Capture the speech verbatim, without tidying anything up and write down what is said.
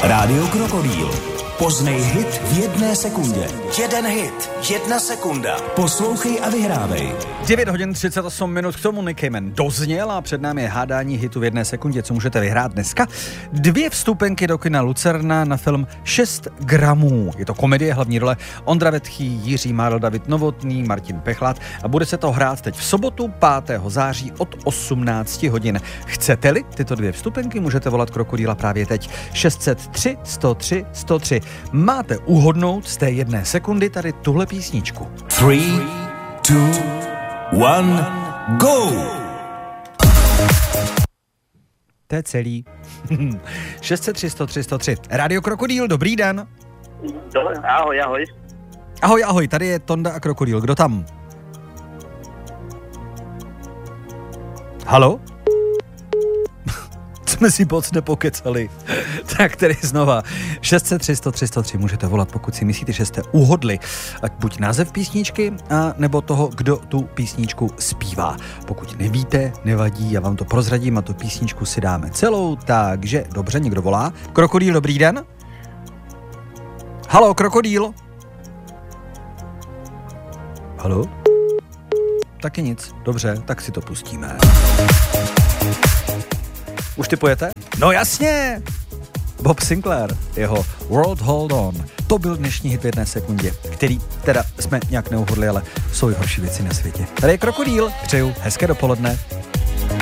Rádio Krokodýl. Poznej hit v jedné sekundě. Jeden hit, jedna sekunda. Poslouchej a vyhrávej. devět hodin třicet osm minut, k tomu Nick Cayman dozněl a před námi je hádání hitu v jedné sekundě, co můžete vyhrát dneska. Dvě vstupenky do kina Lucerna na film šest gramů. Je to komedie, hlavní role Ondra Vetchý, Jiří Mádl, David Novotný, Martin Pechlát a bude se to hrát teď v sobotu pátého září od osmnáct hodin. Chcete-li tyto dvě vstupenky, můžete volat Krokodýla právě teď šest set tři sto tři sto tři. Máte uhodnout z té jedné sekundy tady tuhle písničku. Three, two, one, go! To je celý. šest set tři sto tři sto tři. Rádio Krokodýl, dobrý den. Do, ahoj, ahoj. Ahoj, ahoj, tady je Tonda a Krokodýl. Kdo tam? Halo? Jsme si moc nepokecali. Tak tedy znova. šest set tři sto tři sto tři můžete volat, pokud si myslíte, že jste uhodli ať buď název písničky, a nebo toho, kdo tu písničku zpívá. Pokud nevíte, nevadí, já vám to prozradím a tu písničku si dáme celou, takže dobře, někdo volá. Krokodýl, dobrý den. Halo, Krokodýl. Halo? Taky nic. Dobře, tak si to pustíme. Už typujete? No jasně! Bob Sinclair, jeho World Hold On. To byl dnešní hit v jedné sekundě, který teda jsme nějak neuhodli, ale jsou i horší věci na světě. Tady je Krokodýl, přeju hezké dopoledne.